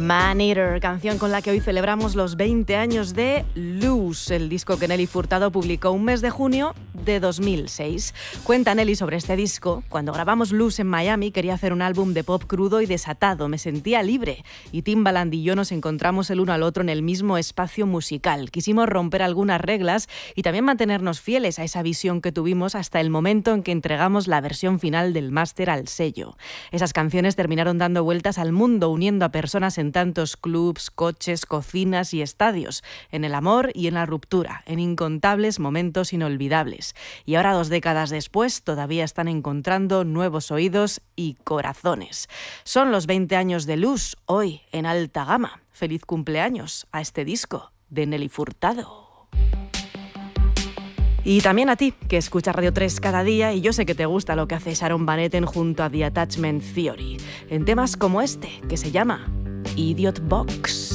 Man Eater, canción con la que hoy celebramos los 20 años de Loose, el disco que Nelly Furtado publicó un mes de junio de 2006. Cuenta Nelly sobre este disco: cuando grabamos Loose en Miami quería hacer un álbum de pop crudo y desatado, me sentía libre, y Timbaland y yo nos encontramos el uno al otro en el mismo espacio musical. Quisimos romper algunas reglas y también mantenernos fieles a esa visión que tuvimos hasta el momento en que entregamos la versión final del máster al sello. Esas canciones terminaron dando vueltas al mundo, uniendo a personas en tantos clubs, coches, cocinas y estadios, en el amor y en la ruptura, en incontables momentos inolvidables. Y ahora, 2 décadas después, todavía están encontrando nuevos oídos y corazones. Son los 20 años de Loose, hoy en Alta Gama. Feliz cumpleaños a este disco de Nelly Furtado. Y también a ti, que escuchas Radio 3 cada día, y yo sé que te gusta lo que hace Sharon Van Etten junto a The Attachment Theory, en temas como este, que se llama Idiot Box.